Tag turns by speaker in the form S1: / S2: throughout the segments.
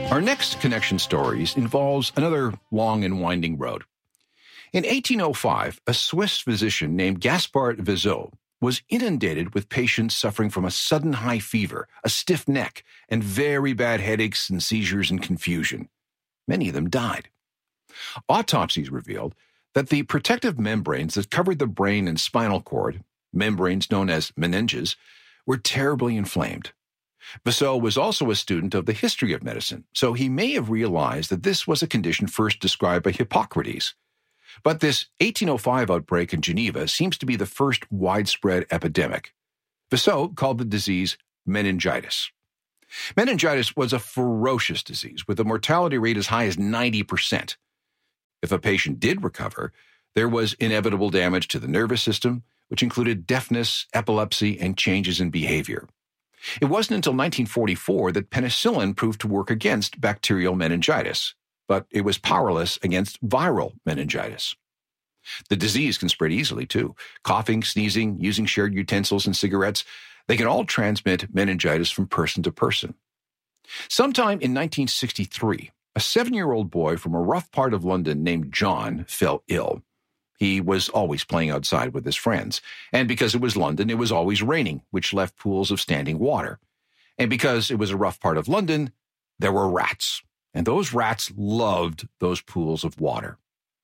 S1: Our next connection stories involves another long and winding road. In 1805, a Swiss physician named Gaspard Vizot was inundated with patients suffering from a sudden high fever, a stiff neck, and very bad headaches and seizures and confusion. Many of them died. Autopsies revealed that the protective membranes that covered the brain and spinal cord, membranes known as meninges, were terribly inflamed. Vizot was also a student of the history of medicine, so he may have realized that this was a condition first described by Hippocrates. But this 1805 outbreak in Geneva seems to be the first widespread epidemic. Vizot called the disease meningitis. Meningitis was a ferocious disease with a mortality rate as high as 90%. If a patient did recover, there was inevitable damage to the nervous system, which included deafness, epilepsy, and changes in behavior. It wasn't until 1944 that penicillin proved to work against bacterial meningitis, but it was powerless against viral meningitis. The disease can spread easily, too. Coughing, sneezing, using shared utensils and cigarettes, they can all transmit meningitis from person to person. Sometime in 1963, a 7-year-old boy from a rough part of London named John fell ill. He was always playing outside with his friends, and because it was London, it was always raining, which left pools of standing water. And because it was a rough part of London, there were rats, and those rats loved those pools of water.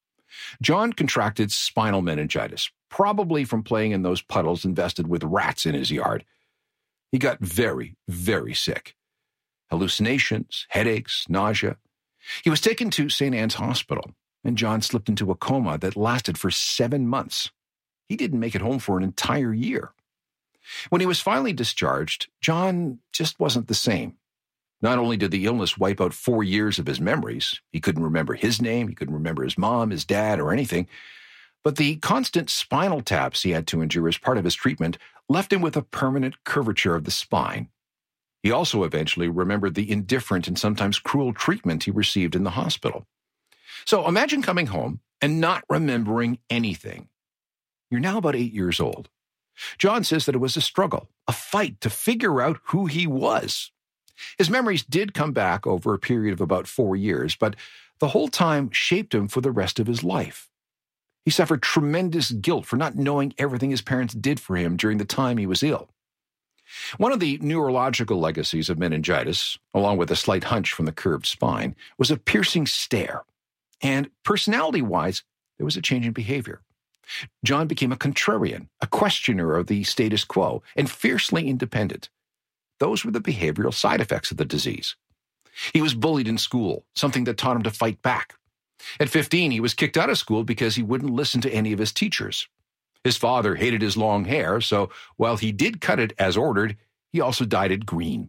S1: John contracted spinal meningitis, probably from playing in those puddles infested with rats in his yard. He got very, very sick. Hallucinations, headaches, nausea. He was taken to St. Anne's Hospital, and John slipped into a coma that lasted for 7 months. He didn't make it home for an entire year. When he was finally discharged, John just wasn't the same. Not only did the illness wipe out 4 years of his memories, he couldn't remember his name, he couldn't remember his mom, his dad, or anything, but the constant spinal taps he had to endure as part of his treatment left him with a permanent curvature of the spine. He also eventually remembered the indifferent and sometimes cruel treatment he received in the hospital. So imagine coming home and not remembering anything. You're now about 8 years old. John says that it was a struggle, a fight to figure out who he was. His memories did come back over a period of about 4 years, but the whole time shaped him for the rest of his life. He suffered tremendous guilt for not knowing everything his parents did for him during the time he was ill. One of the neurological legacies of meningitis, along with a slight hunch from the curved spine, was a piercing stare. And personality-wise, there was a change in behavior. John became a contrarian, a questioner of the status quo, and fiercely independent. Those were the behavioral side effects of the disease. He was bullied in school, something that taught him to fight back. At 15, he was kicked out of school because he wouldn't listen to any of his teachers. His father hated his long hair, so while he did cut it as ordered, he also dyed it green.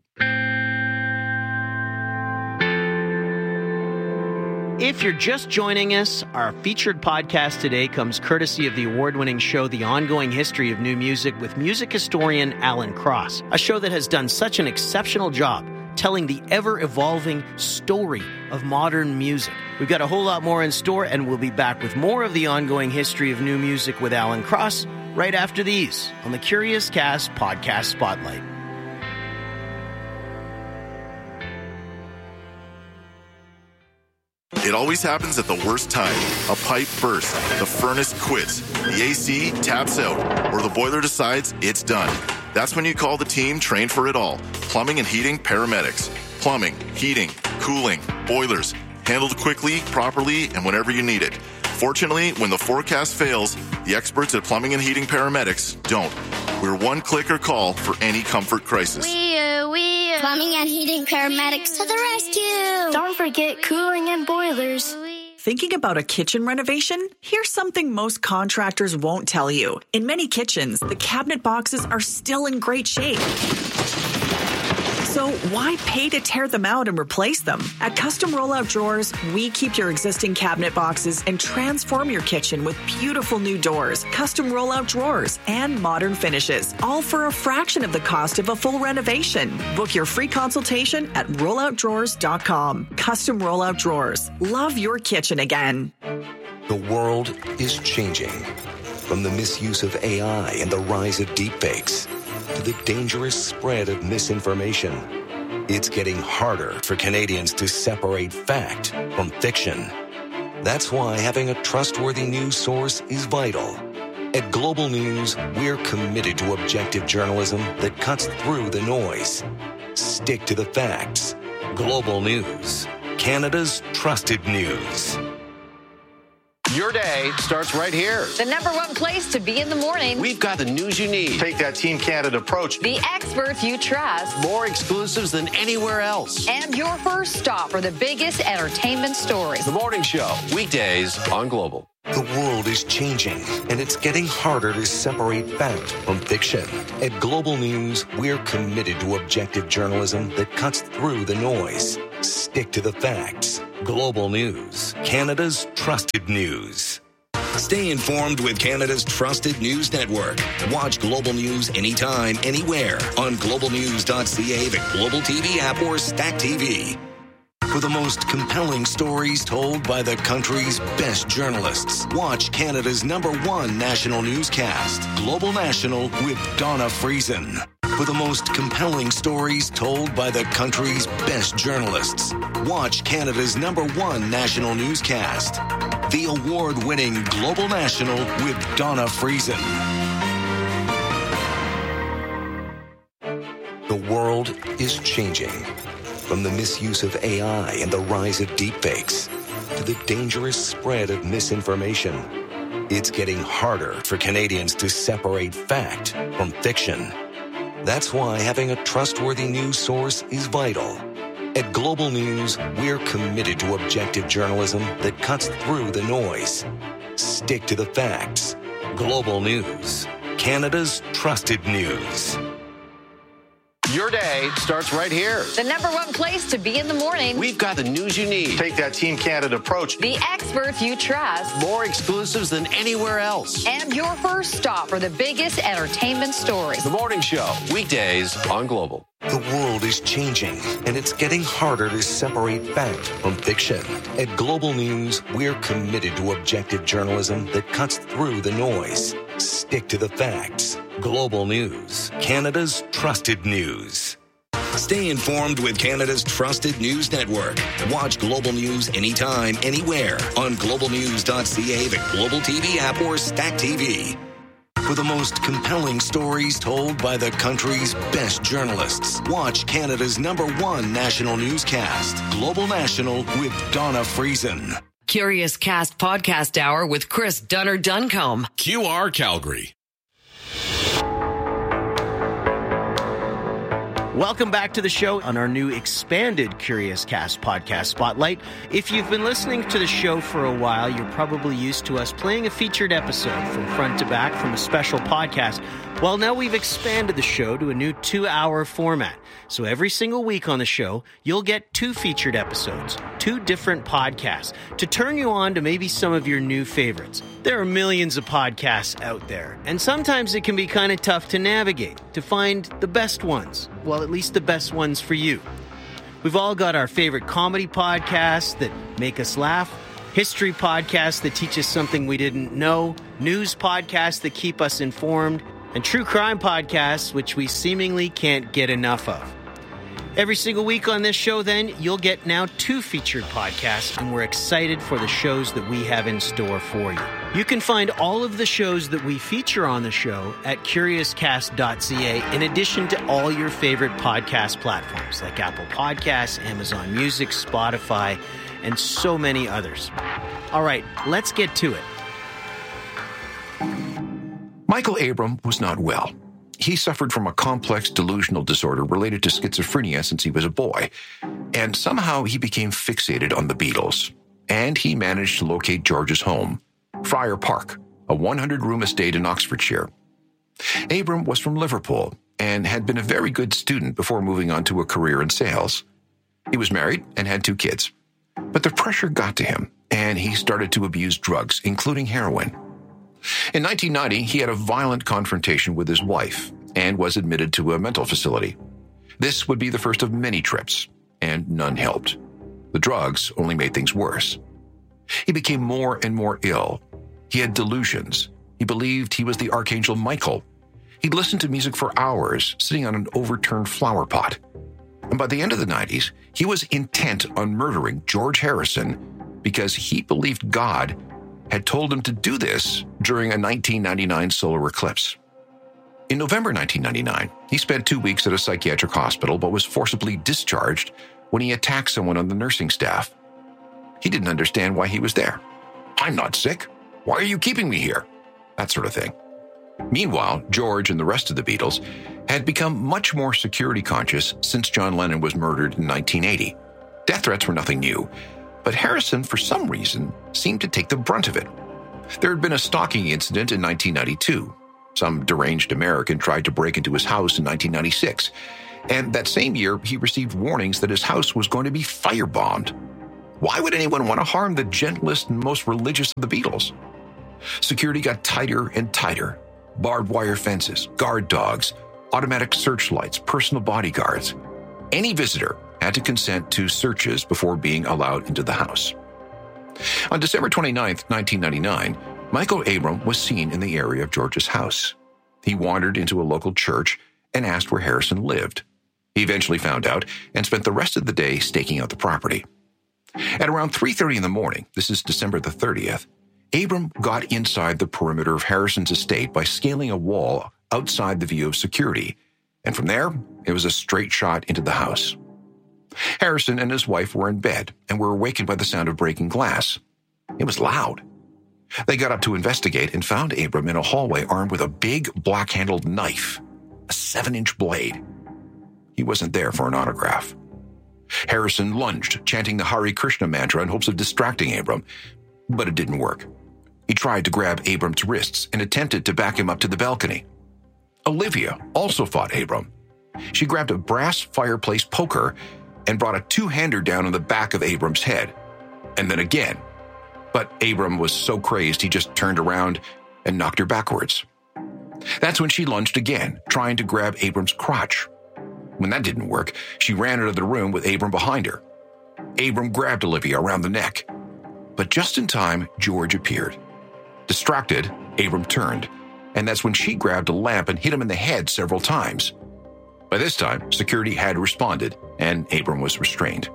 S2: If you're just joining us, our featured podcast today comes courtesy of the award-winning show The Ongoing History of New Music with music historian Alan Cross, a show that has done such an exceptional job telling the ever-evolving story of modern music. We've got a whole lot more in store, and we'll be back with more of The Ongoing History of New Music with Alan Cross right after these on the Curious Cast Podcast Spotlight.
S3: It always happens at the worst time. A pipe bursts, the furnace quits, the AC taps out, or the boiler decides it's done. That's when you call the team trained for it all. Plumbing and Heating Paramedics. Plumbing, heating, cooling, boilers. Handled quickly, properly, and whenever you need it. Fortunately, when the forecast fails, the experts at Plumbing and Heating Paramedics don't. We're one click or call for any comfort crisis.
S4: Plumbing and Heating Paramedics to the rescue!
S5: Don't forget cooling and boilers. Thinking about a kitchen renovation? Here's something most contractors won't tell you. In many kitchens, the cabinet boxes are still in great shape. So why pay to tear them out and replace them? At Custom Rollout Drawers, we keep your existing cabinet boxes and transform your kitchen with beautiful new doors, custom rollout drawers, and modern finishes, all for a fraction of the cost of a full renovation. Book your free consultation at rolloutdrawers.com. Custom Rollout Drawers. Love your kitchen again.
S6: The world is changing. From the misuse of AI and the rise of deepfakes to the dangerous spread of misinformation, It's getting harder for Canadians to separate fact from fiction. That's why having a trustworthy news source is vital. At Global News, we're committed to objective journalism that cuts through the noise. Stick to the facts. Global News, Canada's trusted news.
S7: Your day starts right here.
S8: The number one place to be in the morning.
S7: We've got the news you need.
S9: Take that Team Canada approach.
S8: The experts you trust.
S7: More exclusives than anywhere else.
S8: And your first stop for the biggest entertainment stories.
S7: The Morning Show, weekdays on Global.
S6: The world is changing, and it's getting harder to separate fact from fiction. At Global News, we're committed to objective journalism that cuts through the noise. Stick to the facts. Global News, Canada's trusted news. Stay informed with Canada's trusted news network. Watch Global News anytime, anywhere on globalnews.ca, the Global TV app, or Stack TV. For the most compelling stories told by the country's best journalists, watch Canada's #1 national newscast, Global National with Donna Friesen. For the most compelling stories told by the country's best journalists, watch Canada's #1 national newscast, the award-winning Global National with Donna Friesen. The world is changing. From the misuse of AI and the rise of deepfakes to the dangerous spread of misinformation, it's getting harder for Canadians to separate fact from fiction. That's why having a trustworthy news source is vital. At Global News, we're committed to objective journalism that cuts through the noise. Stick to the facts. Global News, Canada's trusted news.
S7: Your day starts right here.
S8: The number one place to be in the morning.
S7: We've got the news you need.
S9: Take that Team Canada approach.
S8: The experts you trust.
S7: More exclusives than anywhere else.
S8: And your first stop for the biggest entertainment stories.
S7: The Morning Show, weekdays on Global.
S6: The world is changing, and it's getting harder to separate fact from fiction. At Global News, we're committed to objective journalism that cuts through the noise. Stick to the facts. Global News, Canada's trusted news. Stay informed with Canada's trusted news network. Watch Global News anytime, anywhere on globalnews.ca, the Global TV app, or Stack TV. For the most compelling stories told by the country's best journalists, watch Canada's #1 national newscast, Global National with Donna Friesen.
S10: Curious Cast Podcast Hour with Chris Dunner-Duncombe.
S11: QR Calgary.
S2: Welcome back to the show on our new expanded Curious Cast podcast spotlight. If you've been listening to the show for a while, you're probably used to us playing a featured episode from front to back from a special podcast. Well, now we've expanded the show to a new 2-hour format. So every single week on the show, you'll get 2 featured episodes, 2 different podcasts, to turn you on to maybe some of your new favorites. There are millions of podcasts out there, and sometimes it can be kind of tough to navigate, to find the best ones. Well, at least the best ones for you. We've all got our favorite comedy podcasts that make us laugh, history podcasts that teach us something we didn't know, news podcasts that keep us informed, and true crime podcasts, which we seemingly can't get enough of. Every single week on this show, then, you'll get now 2 featured podcasts, and we're excited for the shows that we have in store for you. You can find all of the shows that we feature on the show at curiouscast.ca, in addition to all your favorite podcast platforms like Apple Podcasts, Amazon Music, Spotify, and so many others. All right, let's get to it.
S1: Michael Abram was not well. He suffered from a complex delusional disorder related to schizophrenia since he was a boy, and somehow he became fixated on the Beatles. And he managed to locate George's home, Friar Park, a 100-room estate in Oxfordshire. Abram was from Liverpool and had been a very good student before moving on to a career in sales. He was married and had 2 kids. But the pressure got to him, and he started to abuse drugs, including heroin. In 1990, he had a violent confrontation with his wife and was admitted to a mental facility. This would be the first of many trips, and none helped. The drugs only made things worse. He became more and more ill. He had delusions. He believed he was the Archangel Michael. He'd listen to music for hours, sitting on an overturned flower pot. And by the end of the 90s, he was intent on murdering George Harrison because he believed God had told him to do this during a 1999 solar eclipse. In November 1999, he spent 2 weeks at a psychiatric hospital but was forcibly discharged when he attacked someone on the nursing staff. He didn't understand why he was there. "I'm not sick. Why are you keeping me here?" That sort of thing. Meanwhile, George and the rest of the Beatles had become much more security conscious since John Lennon was murdered in 1980. Death threats were nothing new, but Harrison, for some reason, seemed to take the brunt of it. There had been a stalking incident in 1992. Some deranged American tried to break into his house in 1996, and that same year, he received warnings that his house was going to be firebombed. Why would anyone want to harm the gentlest and most religious of the Beatles? Security got tighter and tighter. Barbed wire fences, guard dogs, automatic searchlights, personal bodyguards. Any visitor had to consent to searches before being allowed into the house. On December 29, 1999, Michael Abram was seen in the area of George's house. He wandered into a local church and asked where Harrison lived. He eventually found out and spent the rest of the day staking out the property. At around 3:30 in the morning, this is December the 30th, Abram got inside the perimeter of Harrison's estate by scaling a wall outside the view of security, and from there, it was a straight shot into the house. Harrison and his wife were in bed and were awakened by the sound of breaking glass. It was loud. They got up to investigate and found Abram in a hallway armed with a big black-handled knife, a 7-inch blade. He wasn't there for an autograph. Harrison lunged, chanting the Hare Krishna mantra in hopes of distracting Abram, but it didn't work. He tried to grab Abram's wrists and attempted to back him up to the balcony. Olivia also fought Abram. She grabbed a brass fireplace poker and brought a two-hander down on the back of Abram's head, and then again. But Abram was so crazed he just turned around and knocked her backwards. That's when she lunged again, trying to grab Abram's crotch. When that didn't work, she ran out of the room with Abram behind her. Abram grabbed Olivia around the neck. But just in time, George appeared. Distracted, Abram turned, and that's when she grabbed a lamp and hit him in the head several times. By this time, security had responded, and Abram was restrained.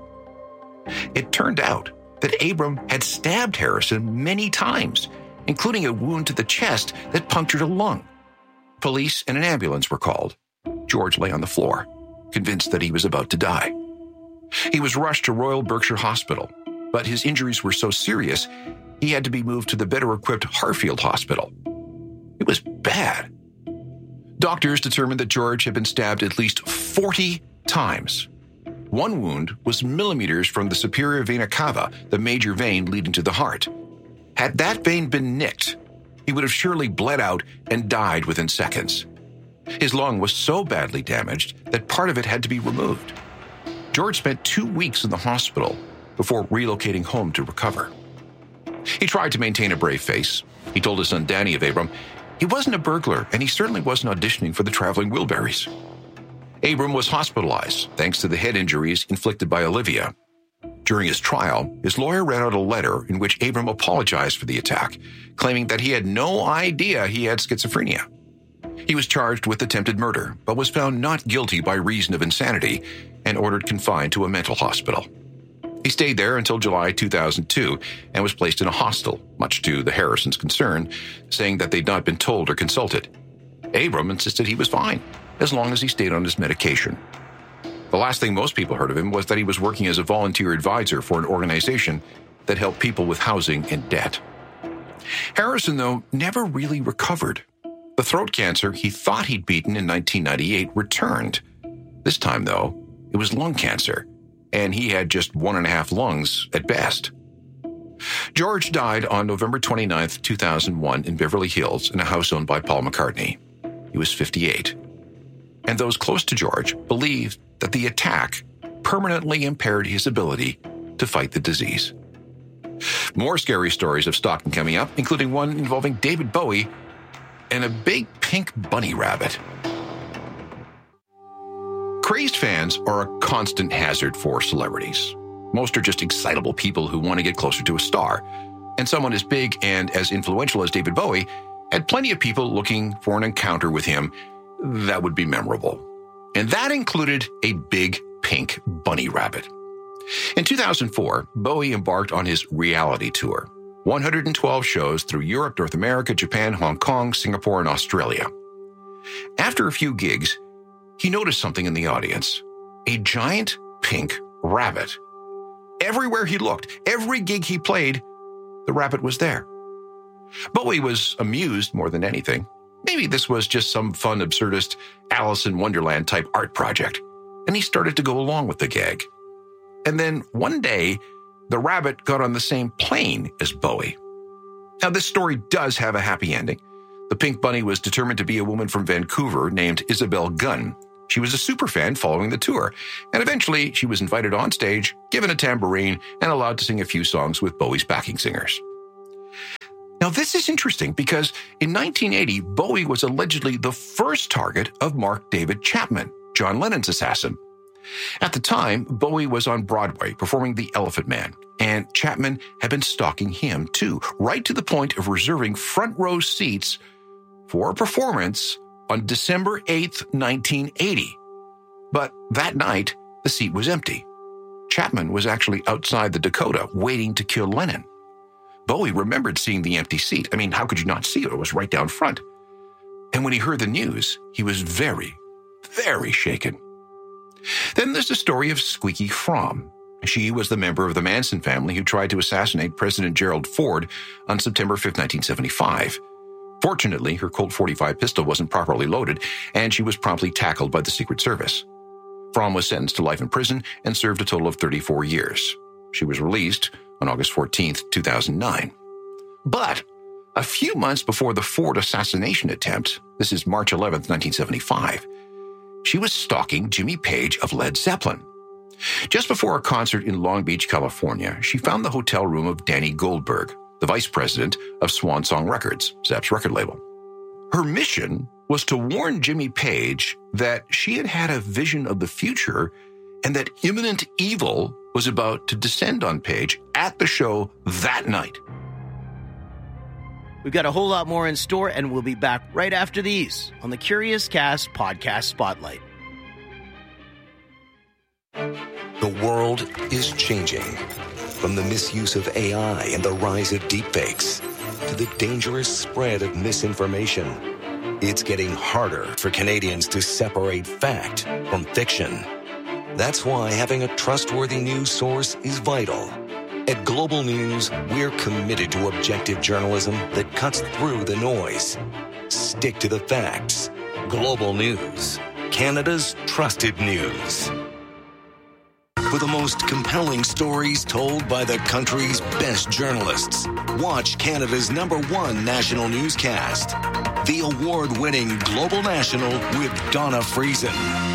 S1: It turned out that Abram had stabbed Harrison many times, including a wound to the chest that punctured a lung. Police and an ambulance were called. George lay on the floor, convinced that he was about to die. He was rushed to Royal Berkshire Hospital, but his injuries were so serious, he had to be moved to the better-equipped Harfield Hospital. It was bad. Doctors determined that George had been stabbed at least 40 times. One wound was millimeters from the superior vena cava, the major vein leading to the heart. Had that vein been nicked, he would have surely bled out and died within seconds. His lung was so badly damaged that part of it had to be removed. George spent 2 weeks in the hospital before relocating home to recover. He tried to maintain a brave face. He told his son Danny of Abram he wasn't a burglar, and he certainly wasn't auditioning for the Traveling Wilburys. Abram was hospitalized thanks to the head injuries inflicted by Olivia. During his trial, his lawyer read out a letter in which Abram apologized for the attack, claiming that he had no idea he had schizophrenia. He was charged with attempted murder, but was found not guilty by reason of insanity and ordered confined to a mental hospital. He stayed there until July 2002 and was placed in a hostel, much to the Harrisons' concern, saying that they'd not been told or consulted. Abram insisted he was fine, as long as he stayed on his medication. The last thing most people heard of him was that he was working as a volunteer advisor for an organization that helped people with housing and debt. Harrison, though, never really recovered. The throat cancer he thought he'd beaten in 1998 returned. This time, though, it was lung cancer, and he had just 1.5 lungs at best. George died on November 29, 2001 in Beverly Hills in a house owned by Paul McCartney. He was 58. And those close to George believed that the attack permanently impaired his ability to fight the disease. More scary stories of stalking coming up, including one involving David Bowie and a big pink bunny rabbit. Crazed fans are a constant hazard for celebrities. Most are just excitable people who want to get closer to a star. And someone as big and as influential as David Bowie had plenty of people looking for an encounter with him that would be memorable. And that included a big pink bunny rabbit. In 2004, Bowie embarked on his reality tour, 112 shows through Europe, North America, Japan, Hong Kong, Singapore, and Australia. After a few gigs, he noticed something in the audience, a giant pink rabbit. Everywhere he looked, every gig he played, the rabbit was there. Bowie was amused more than anything. Maybe this was just some fun, absurdist Alice in Wonderland type art project, and he started to go along with the gag. And then one day, the rabbit got on the same plane as Bowie. Now, this story does have a happy ending. The pink bunny was determined to be a woman from Vancouver named Isabel Gunn. She was a superfan following the tour, and eventually she was invited on stage, given a tambourine, and allowed to sing a few songs with Bowie's backing singers. Now, this is interesting because in 1980, Bowie was allegedly the first target of Mark David Chapman, John Lennon's assassin. At the time, Bowie was on Broadway performing The Elephant Man, and Chapman had been stalking him too, right to the point of reserving front row seats for a performance on December 8th, 1980. But that night, the seat was empty. Chapman was actually outside the Dakota waiting to kill Lennon. Bowie remembered seeing the empty seat. I mean, how could you not see it? It was right down front. And when he heard the news, he was very, very shaken. Then there's the story of Squeaky Fromm. She was the member of the Manson family who tried to assassinate President Gerald Ford on September 5th, 1975. Fortunately, her Colt .45 pistol wasn't properly loaded, and she was promptly tackled by the Secret Service. Fromm was sentenced to life in prison and served a total of 34 years. She was released on August 14th, 2009. But a few months before the Ford assassination attempt, this is March 11th, 1975, she was stalking Jimmy Page of Led Zeppelin. Just before a concert in Long Beach, California, she found the hotel room of Danny Goldberg, the vice president of Swan Song Records, Zepp's record label. Her mission was to warn Jimmy Page that she had had a vision of the future and that imminent evil was about to descend on Page at the show that night.
S2: We've got a whole lot more in store, and we'll be back right after these on the Curious Cast Podcast Spotlight.
S6: The world is changing. From the misuse of AI and the rise of deepfakes to the dangerous spread of misinformation, it's getting harder for Canadians to separate fact from fiction. That's why having a trustworthy news source is vital. At Global News, we're committed to objective journalism that cuts through the noise. Stick to the facts. Global News, Canada's trusted news. For the most compelling stories told by the country's best journalists, watch Canada's #1 national newscast, the award-winning Global National with Donna Friesen.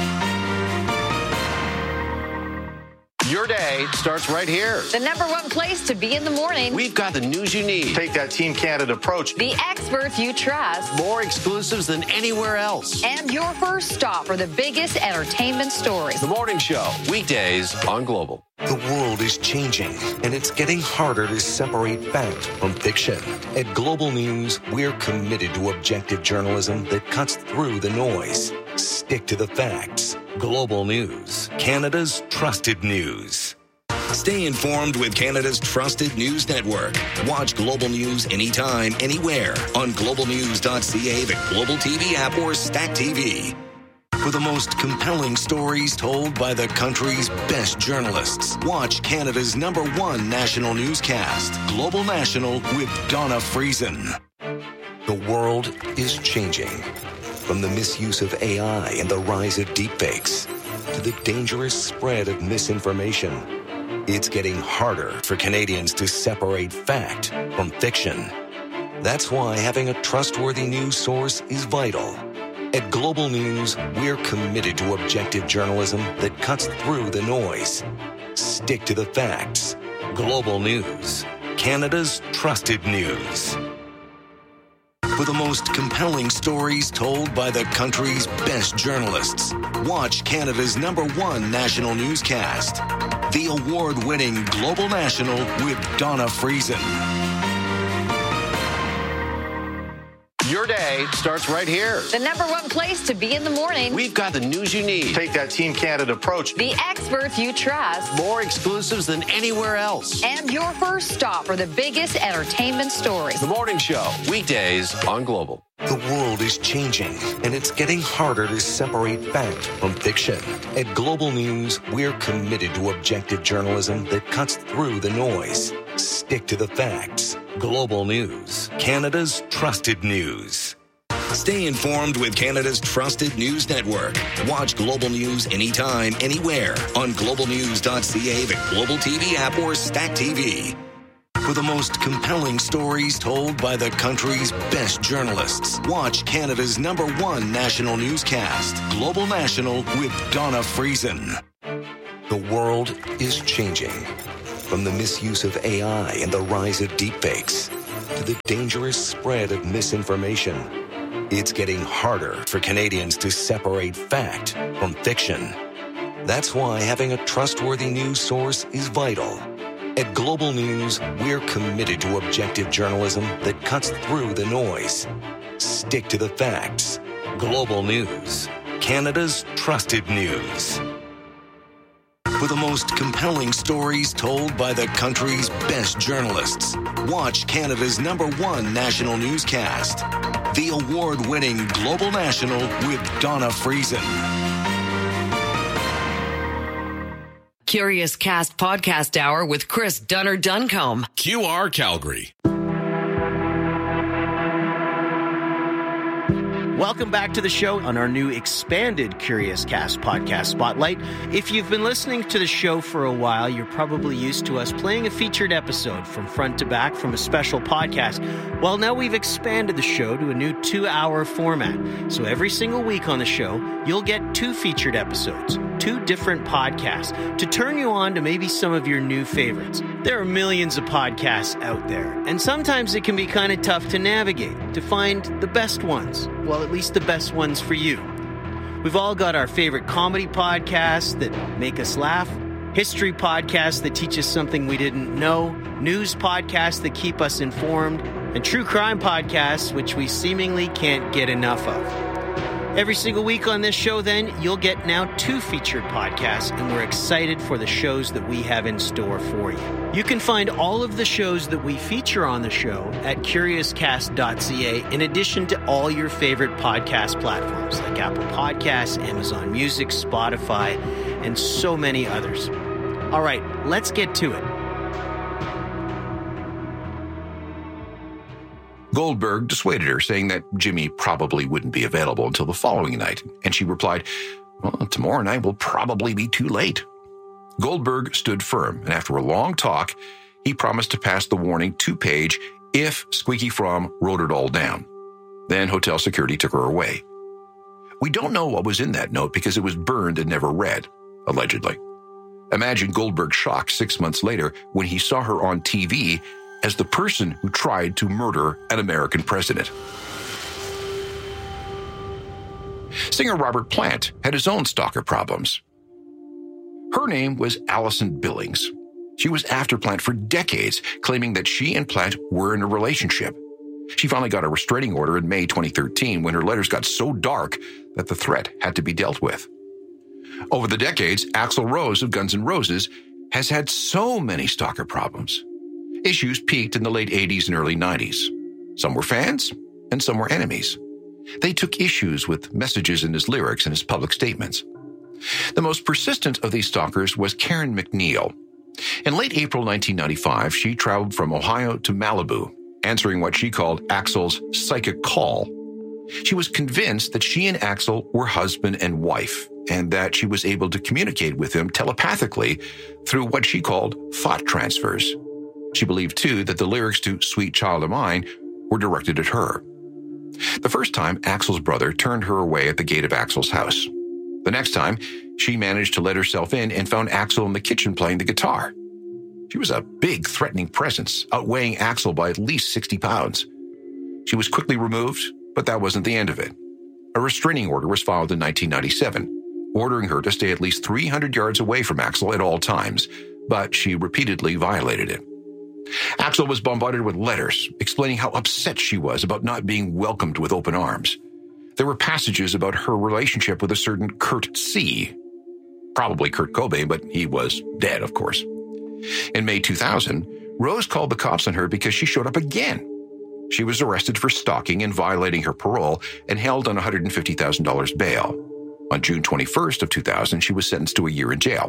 S7: Your day starts right here.
S8: The #1 place to be in the morning.
S7: We've got the news you need.
S9: Take that Team Canada approach.
S8: The experts you trust.
S7: More exclusives than anywhere else.
S8: And your first stop for the biggest entertainment stories.
S7: The Morning Show, weekdays on Global.
S6: The world is changing, and it's getting harder to separate fact from fiction. At Global News, we're committed to objective journalism that cuts through the noise. Stick to the facts. Global News, Canada's trusted news. Stay informed with Canada's trusted news network. Watch Global News anytime, anywhere on globalnews.ca, the Global TV app, or Stack TV. For the most compelling stories told by the country's best journalists, watch Canada's #1 national newscast, Global National with Donna Friesen. The world is changing. From the misuse of AI and the rise of deepfakes to the dangerous spread of misinformation, it's getting harder for Canadians to separate fact from fiction. That's why having a trustworthy news source is vital. At Global News, we're committed to objective journalism that cuts through the noise. Stick to the facts. Global News, Canada's trusted news. For the most compelling stories told by the country's best journalists, watch Canada's #1 national newscast, the award-winning Global National with Donna Friesen.
S7: Your day starts right here.
S8: The number one place to be in the morning.
S7: We've got the news you need.
S9: Take that Team Canada approach.
S8: The experts you trust.
S7: More exclusives than anywhere else.
S8: And your first stop for the biggest entertainment stories.
S7: The Morning Show, weekdays on Global.
S6: The world is changing, and it's getting harder to separate fact from fiction. At Global News, we're committed to objective journalism that cuts through the noise. Stick to the facts. Global News, Canada's trusted news. Stay informed with Canada's trusted news network. Watch Global News anytime, anywhere on globalnews.ca, the Global TV app, or Stack TV. For the most compelling stories told by the country's best journalists, watch Canada's #1 national newscast, Global National, with Donna Friesen. The world is changing. From the misuse of AI and the rise of deepfakes to the dangerous spread of misinformation, it's getting harder for Canadians to separate fact from fiction. That's why having a trustworthy news source is vital. At Global News, we're committed to objective journalism that cuts through the noise. Stick to the facts. Global News, Canada's trusted news. For the most compelling stories told by the country's best journalists, watch Canada's #1 national newscast, the award-winning Global National with Donna Friesen.
S10: Curious Cast Podcast Hour with Chris Dunnard-Duncombe.
S11: QR Calgary.
S2: Welcome back to the show on our new expanded Curious Cast podcast spotlight. If you've been listening to the show for a while, you're probably used to us playing a featured episode from front to back from a special podcast. Well, now we've expanded the show to a new 2-hour format. So every single week on the show, you'll get 2 featured episodes, 2 different podcasts to turn you on to maybe some of your new favorites. There are millions of podcasts out there, and sometimes it can be kind of tough to navigate, to find the best ones. Well, at least the best ones for you. We've all got our favorite comedy podcasts that make us laugh, history podcasts that teach us something we didn't know, news podcasts that keep us informed, and true crime podcasts which we seemingly can't get enough of. Every single week on this show, then, you'll get now 2 featured podcasts, and we're excited for the shows that we have in store for you. You can find all of the shows that we feature on the show at curiouscast.ca, in addition to all your favorite podcast platforms like Apple Podcasts, Amazon Music, Spotify, and so many others. All right, let's get to it.
S1: Goldberg dissuaded her, saying that Jimmy probably wouldn't be available until the following night, and she replied, "Well, tomorrow night will probably be too late." Goldberg stood firm, and after a long talk, he promised to pass the warning to Paige if Squeaky Fromm wrote it all down. Then hotel security took her away. We don't know what was in that note because it was burned and never read, allegedly. Imagine Goldberg's shock 6 months later when he saw her on TV as the person who tried to murder an American president. Singer Robert Plant had his own stalker problems. Her name was Allison Billings. She was after Plant for decades, claiming that she and Plant were in a relationship. She finally got a restraining order in May 2013 when her letters got so dark that the threat had to be dealt with. Over the decades, Axl Rose of Guns N' Roses has had so many stalker problems. Issues peaked in the late 80s and early 90s. Some were fans, and some were enemies. They took issues with messages in his lyrics and his public statements. The most persistent of these stalkers was Karen McNeil. In late April 1995, she traveled from Ohio to Malibu, answering what she called Axl's psychic call. She was convinced that she and Axl were husband and wife, and that she was able to communicate with him telepathically through what she called thought transfers. She believed, too, that the lyrics to Sweet Child of Mine were directed at her. The first time, Axl's brother turned her away at the gate of Axl's house. The next time, she managed to let herself in and found Axl in the kitchen playing the guitar. She was a big, threatening presence, outweighing Axl by at least 60 pounds. She was quickly removed, but that wasn't the end of it. A restraining order was filed in 1997, ordering her to stay at least 300 yards away from Axl at all times, but she repeatedly violated it. Axl was bombarded with letters explaining how upset she was about not being welcomed with open arms. There were passages about her relationship with a certain Kurt C. Probably Kurt Cobain, but he was dead, of course. In May 2000, Rose called the cops on her because she showed up again. She was arrested for stalking and violating her parole and held on $150,000 bail. On June 21st of 2000, she was sentenced to a year in jail.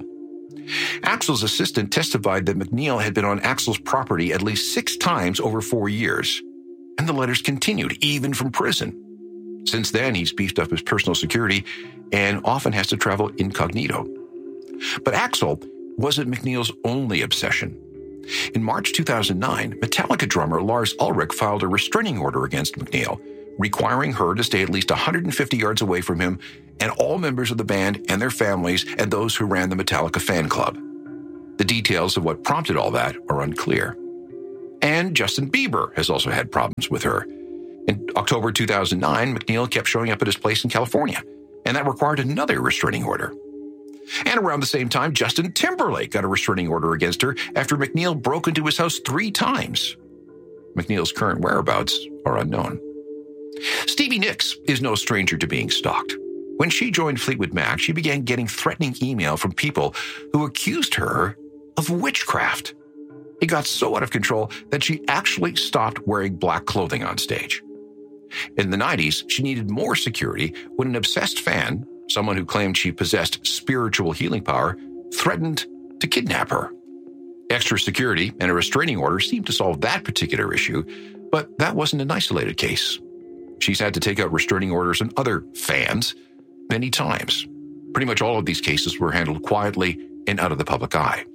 S1: Axl's assistant testified that McNeil had been on Axl's property at least 6 times over 4 years. And the letters continued, even from prison. Since then, he's beefed up his personal security and often has to travel incognito. But Axl wasn't McNeil's only obsession. In March 2009, Metallica drummer Lars Ulrich filed a restraining order against McNeil, requiring her to stay at least 150 yards away from him and all members of the band and their families and those who ran the Metallica fan club. The details of what prompted all that are unclear. And Justin Bieber has also had problems with her. In October 2009, McNeil kept showing up at his place in California, and that required another restraining order. And around the same time, Justin Timberlake got a restraining order against her after McNeil broke into his house 3 times. McNeil's current whereabouts are unknown. Stevie Nicks is no stranger to being stalked. When she joined Fleetwood Mac, she began getting threatening email from people who accused her of witchcraft. It got so out of control that she actually stopped wearing black clothing on stage. In the 90s, she needed more security when an obsessed fan, someone who claimed she possessed spiritual healing power, threatened to kidnap her. Extra security and a restraining order seemed to solve that particular issue, but that wasn't an isolated case. She's had to take out restraining orders on other fans many times. Pretty much all of these cases were handled quietly and out of the public eye.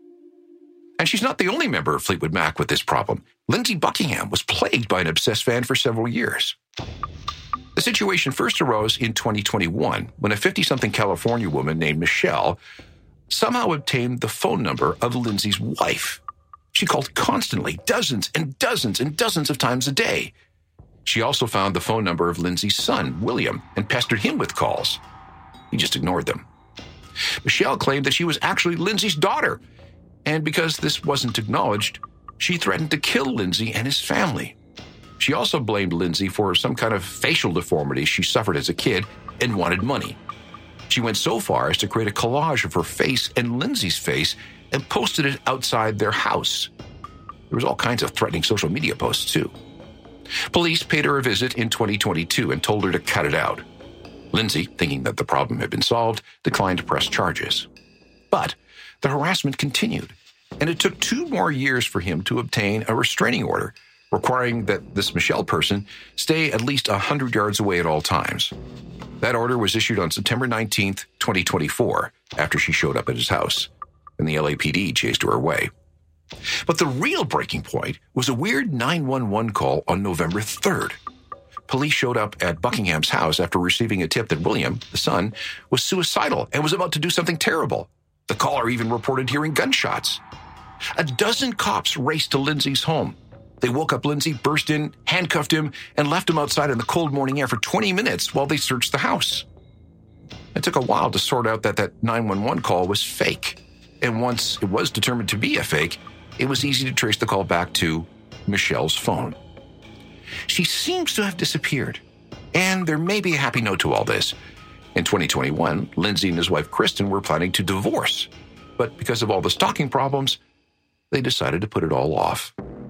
S1: And she's not the only member of Fleetwood Mac with this problem. Lindsey Buckingham was plagued by an obsessed fan for several years. The situation first arose in 2021 when a 50-something California woman named Michelle somehow obtained the phone number of Lindsey's wife. She called constantly, dozens and dozens and dozens of times a day. She also found the phone number of Lindsey's son, William, and pestered him with calls. He just ignored them. Michelle claimed that she was actually Lindsey's daughter, and because this wasn't acknowledged, she threatened to kill Lindsey and his family. She also blamed Lindsey for some kind of facial deformity she suffered as a kid and wanted money. She went so far as to create a collage of her face and Lindsey's face and posted it outside their house. There was all kinds of threatening social media posts, too. Police paid her a visit in 2022 and told her to cut it out. Lindsey, thinking that the problem had been solved, declined to press charges. But the harassment continued, and it took 2 more years for him to obtain a restraining order, requiring that this Michelle person stay at least 100 yards away at all times. That order was issued on September 19th, 2024, after she showed up at his house, and the LAPD chased her away. But the real breaking point was a weird 911 call on November 3rd. Police showed up at Buckingham's house after receiving a tip that William, the son, was suicidal and was about to do something terrible. The caller even reported hearing gunshots. 12 cops raced to Lindsey's home. They woke up Lindsey, burst in, handcuffed him, and left him outside in the cold morning air for 20 minutes while they searched the house. It took a while to sort out that 911 call was fake. And once it was determined to be a fake, it was easy to trace the call back to Michelle's phone. She seems to have disappeared. And there may be a happy note to all this. In 2021, Lindsey and his wife Kristen were planning to divorce. But because of all the stalking problems, they decided to put it all off.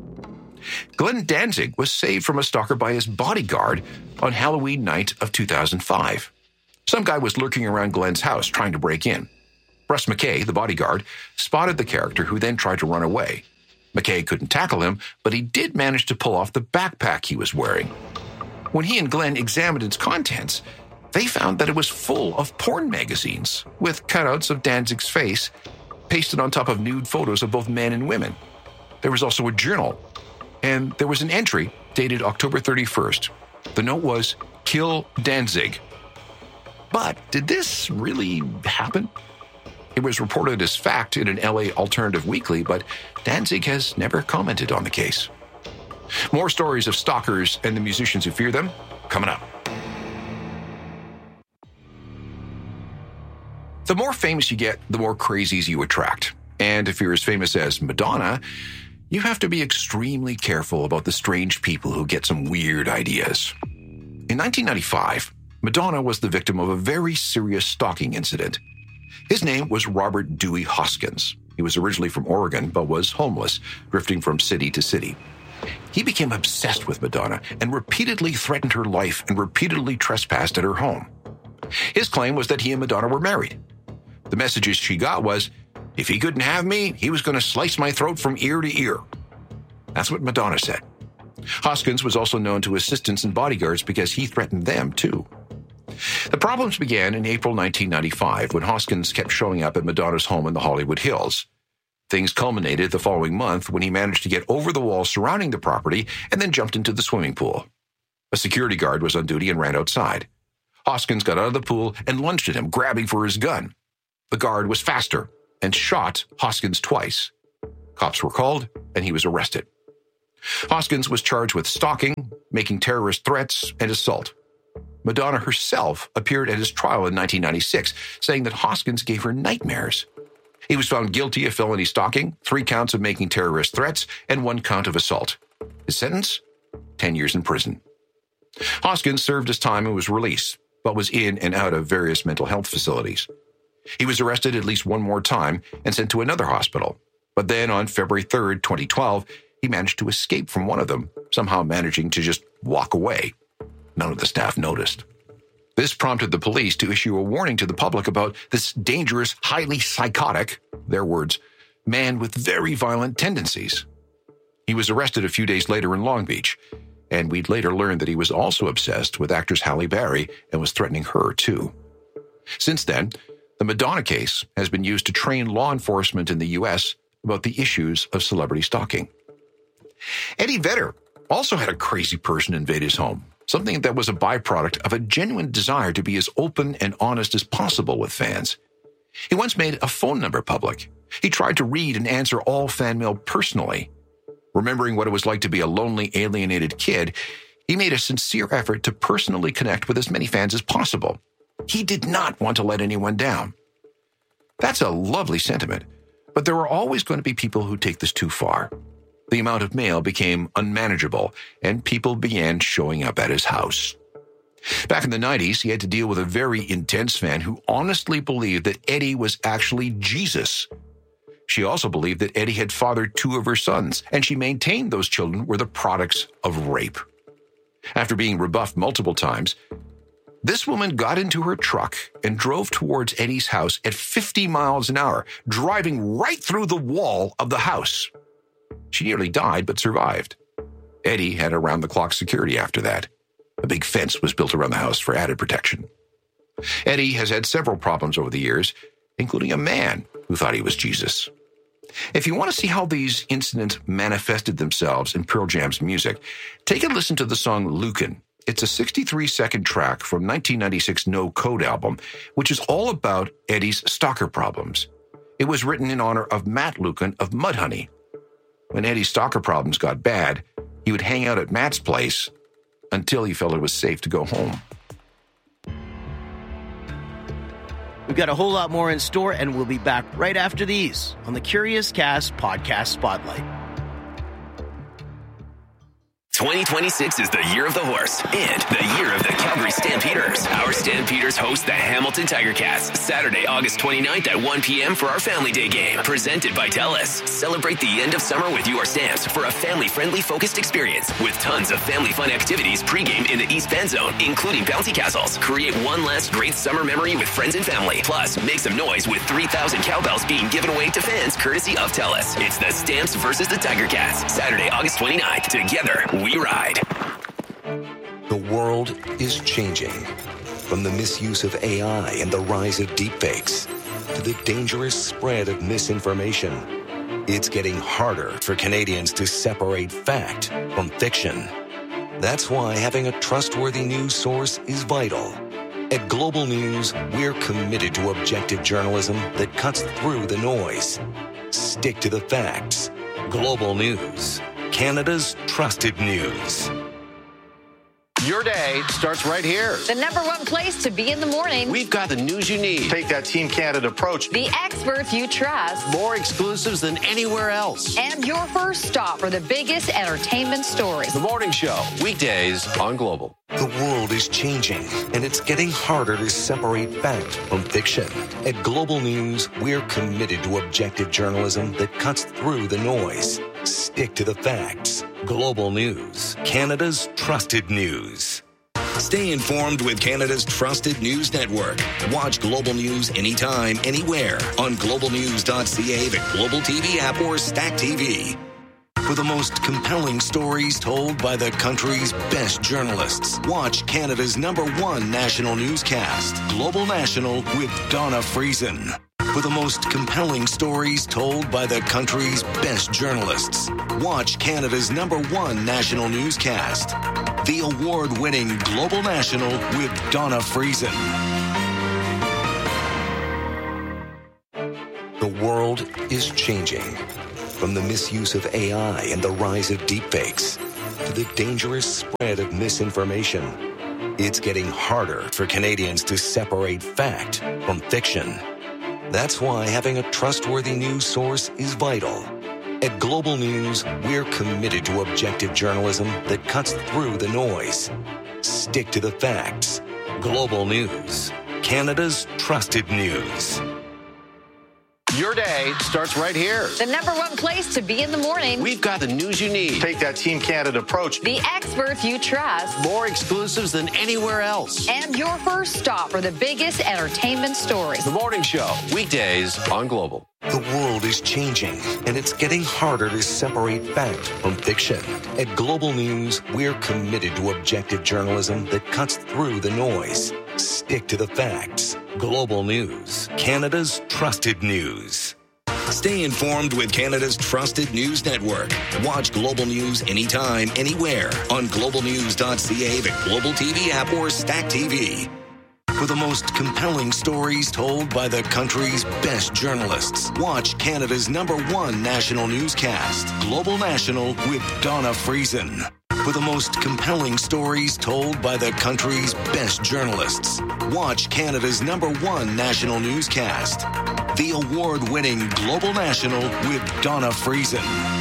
S1: Glenn Danzig was saved from a stalker by his bodyguard on Halloween night of 2005. Some guy was lurking around Glenn's house trying to break in. Russ McKay, the bodyguard, spotted the character who then tried to run away. McKay couldn't tackle him, but he did manage to pull off the backpack he was wearing. When he and Glenn examined its contents, they found that it was full of porn magazines with cutouts of Danzig's face pasted on top of nude photos of both men and women. There was also a journal, and there was an entry dated October 31st. The note was, "Kill Danzig." But did this really happen? It was reported as fact in an LA alternative weekly, but Danzig has never commented on the case. More stories of stalkers and the musicians who fear them, coming up. The more famous you get, the more crazies you attract. And if you're as famous as Madonna, you have to be extremely careful about the strange people who get some weird ideas. In 1995, Madonna was the victim of a very serious stalking incident. His name was Robert Dewey Hoskins. He was originally from Oregon, but was homeless, drifting from city to city. He became obsessed with Madonna and repeatedly threatened her life and repeatedly trespassed at her home. His claim was that he and Madonna were married. The messages she got was, if he couldn't have me, he was going to slice my throat from ear to ear. That's what Madonna said. Hoskins was also known to assistants and bodyguards because he threatened them too. The problems began in April 1995 when Hoskins kept showing up at Madonna's home in the Hollywood Hills. Things culminated the following month when he managed to get over the wall surrounding the property and then jumped into the swimming pool. A security guard was on duty and ran outside. Hoskins got out of the pool and lunged at him, grabbing for his gun. The guard was faster and shot Hoskins twice. Cops were called and he was arrested. Hoskins was charged with stalking, making terrorist threats, and assault. Madonna herself appeared at his trial in 1996, saying that Hoskins gave her nightmares. He was found guilty of felony stalking, 3 counts of making terrorist threats, and 1 count of assault. His sentence? 10 years in prison. Hoskins served his time and was released, but was in and out of various mental health facilities. He was arrested at least 1 more time and sent to another hospital. But then on February 3rd, 2012, he managed to escape from one of them, somehow managing to just walk away. None of the staff noticed. This prompted the police to issue a warning to the public about this dangerous, highly psychotic, their words, man with very violent tendencies. He was arrested a few days later in Long Beach, and we'd later learned that he was also obsessed with actress Halle Berry and was threatening her too. Since then, the Madonna case has been used to train law enforcement in the U.S. about the issues of celebrity stalking. Eddie Vedder also had a crazy person invade his home, something that was a byproduct of a genuine desire to be as open and honest as possible with fans. He once made a phone number public. He tried to read and answer all fan mail personally. Remembering what it was like to be a lonely, alienated kid, he made a sincere effort to personally connect with as many fans as possible. He did not want to let anyone down. That's a lovely sentiment, but there are always going to be people who take this too far. The amount of mail became unmanageable, and people began showing up at his house. Back in the 90s, he had to deal with a very intense fan who honestly believed that Eddie was actually Jesus. She also believed that Eddie had fathered 2 of her sons, and she maintained those children were the products of rape. After being rebuffed multiple times, this woman got into her truck and drove towards Eddie's house at 50 miles an hour, driving right through the wall of the house. She nearly died, but survived. Eddie had around-the-clock security after that. A big fence was built around the house for added protection. Eddie has had several problems over the years, including a man who thought he was Jesus. If you want to see how these incidents manifested themselves in Pearl Jam's music, take a listen to the song Lukin. It's a 63-second track from 1996 No Code album, which is all about Eddie's stalker problems. It was written in honor of Matt Lukin of Mudhoney. When Eddie's stalker problems got bad, he would hang out at Matt's place until he felt it was safe to go home.
S2: We've got a whole lot more in store, and we'll be back right after these on the Curious Cast Podcast Spotlight.
S11: 2026 is the year of the horse and the year of the Calgary Stampeders. Our Stampeders host the Hamilton Tiger Cats Saturday, August 29th at 1 p.m. for our Family Day game, presented by TELUS. Celebrate the end of summer with your Stamps for a family-friendly focused experience with tons of family fun activities pregame in the East Fan Zone, including bouncy castles. Create one last great summer memory with friends and family. Plus, make some noise with 3,000 cowbells being given away to fans courtesy of TELUS. It's the Stamps versus the Tiger Cats, Saturday, August 29th. Together, we ride.
S6: The world is changing. From the misuse of AI and the rise of deepfakes to the dangerous spread of misinformation, it's getting harder for Canadians to separate fact from fiction. That's why having a trustworthy news source is vital. At Global News, we're committed to objective journalism that cuts through the noise. Stick to the facts. Global News, Canada's trusted news.
S7: Your day starts right here.
S8: The number one place to be in the morning.
S7: We've got the news you need.
S9: Take that Team Canada approach.
S8: The experts you trust.
S7: More exclusives than anywhere else.
S8: And your first stop for the biggest entertainment stories.
S7: The Morning Show, weekdays on Global.
S6: The world is changing, and it's getting harder to separate fact from fiction. At Global News, we're committed to objective journalism that cuts through the noise. Stick to the facts. Global News, Canada's trusted news. Stay informed with Canada's trusted news network. Watch Global News anytime, anywhere on globalnews.ca, the Global TV app, or Stack TV. For the most compelling stories told by the country's best journalists, watch Canada's #1 national newscast, Global National with Donna Friesen. For the most compelling stories told by the country's best journalists, watch Canada's #1 national newscast, the award-winning Global National with Donna Friesen. The world is changing. From the misuse of AI and the rise of deepfakes to the dangerous spread of misinformation, it's getting harder for Canadians to separate fact from fiction. That's why having a trustworthy news source is vital. At Global News, we're committed to objective journalism that cuts through the noise. Stick to the facts. Global News, Canada's trusted news.
S7: Your day starts right here.
S8: The number one place to be in the morning.
S7: We've got the news you need.
S9: Take that Team Canada approach.
S8: The experts you trust.
S7: More exclusives than anywhere else.
S8: And your first stop for the biggest entertainment stories.
S7: The Morning Show, weekdays on Global.
S6: The world is changing, and it's getting harder to separate fact from fiction. At Global News, we're committed to objective journalism that cuts through the noise. Stick to the facts. Global News, Canada's trusted news. Stay informed with Canada's trusted news network. Watch Global News anytime, anywhere on globalnews.ca, the Global TV app, or Stack TV. For the most compelling stories told by the country's best journalists, watch Canada's #1 national newscast, Global National with Donna Friesen. For the most compelling stories told by the country's best journalists, watch Canada's #1 national newscast, the award-winning Global National with Donna Friesen.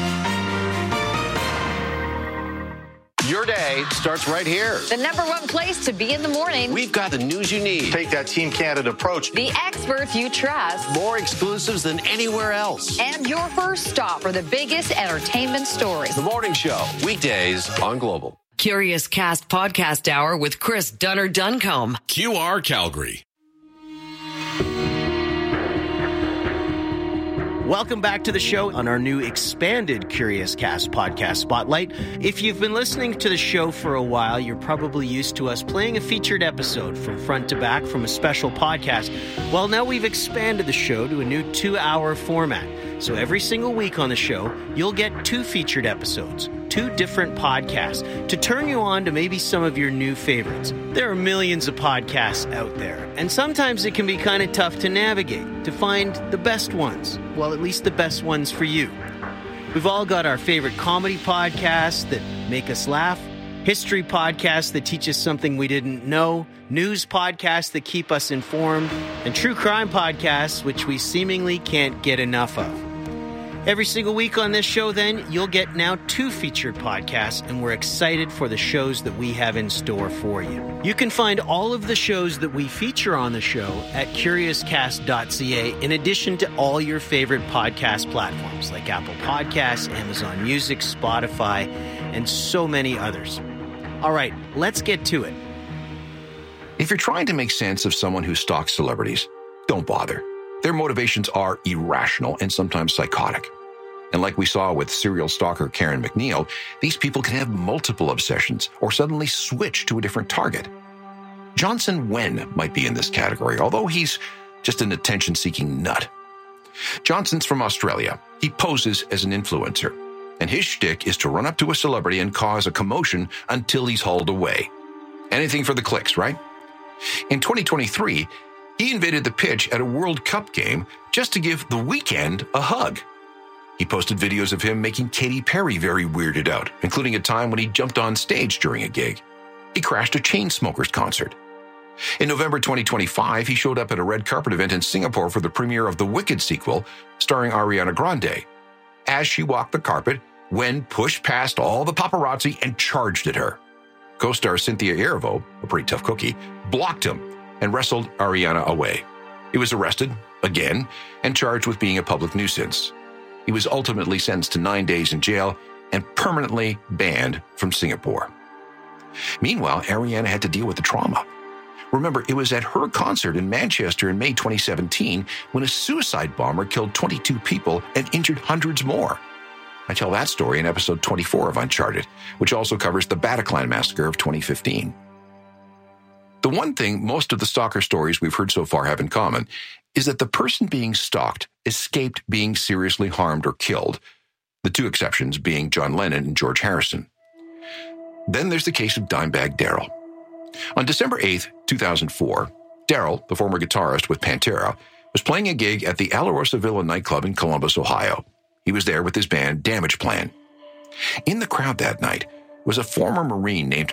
S7: Your day starts right here.
S8: The number one place to be in the morning.
S7: We've got the news you need.
S9: Take that Team Canada approach.
S8: The experts you trust.
S7: More exclusives than anywhere else.
S8: And your first stop for the biggest entertainment stories.
S7: The Morning Show, weekdays on Global.
S10: Curious Cast Podcast Hour with Chris Dunner Duncombe.
S12: QR Calgary.
S2: Welcome back to the show on our new expanded Curious Cast podcast spotlight. If you've been listening to the show for a while, you're probably used to us playing a featured episode from front to back from a special podcast. Well, now we've expanded the show to a new 2-hour format. So every single week on the show, you'll get 2 featured episodes, 2 different podcasts to turn you on to maybe some of your new favorites. There are millions of podcasts out there, and sometimes it can be kind of tough to navigate, to find the best ones. Well, at least the best ones for you. We've all got our favorite comedy podcasts that make us laugh, history podcasts that teach us something we didn't know, news podcasts that keep us informed, and true crime podcasts which we seemingly can't get enough of. Every single week on this show, then, you'll get now 2 featured podcasts, and we're excited for the shows that we have in store for you. You can find all of the shows that we feature on the show at curiouscast.ca, in addition to all your favorite podcast platforms like Apple Podcasts, Amazon Music, Spotify, and so many others. All right, let's get to it.
S1: If you're trying to make sense of someone who stalks celebrities, don't bother. Their motivations are irrational and sometimes psychotic. And like we saw with serial stalker Karen McNeil, these people can have multiple obsessions or suddenly switch to a different target. Johnson Wen might be in this category, although he's just an attention-seeking nut. Johnson's from Australia. He poses as an influencer, and his shtick is to run up to a celebrity and cause a commotion until he's hauled away. Anything for the clicks, right? In 2023, he invaded the pitch at a World Cup game just to give The Weeknd a hug. He posted videos of him making Katy Perry very weirded out, including a time when he jumped on stage during a gig. he crashed a Chainsmokers concert. In November 2025, he showed up at a red carpet event in Singapore for the premiere of the Wicked sequel, starring Ariana Grande. As she walked the carpet, Wen pushed past all the paparazzi and charged at her. Co-star Cynthia Erivo, a pretty tough cookie, blocked him and wrestled Ariana away. He was arrested, again, and charged with being a public nuisance. He was ultimately sentenced to 9 days in jail and permanently banned from Singapore. Meanwhile, Ariana had to deal with the trauma. Remember, it was at her concert in Manchester in May 2017 when a suicide bomber killed 22 people and injured hundreds more. I tell that story in episode 24 of Uncharted, which also covers the Bataclan massacre of 2015. The one thing most of the stalker stories we've heard so far have in common is that the person being stalked escaped being seriously harmed or killed, the two exceptions being John Lennon and George Harrison. Then there's the case of Dimebag Darrell. On December 8th, 2004, Darrell, the former guitarist with Pantera, was playing a gig at the Alarosa Villa nightclub in Columbus, Ohio. He was there with his band Damage Plan. In the crowd that night was a former Marine named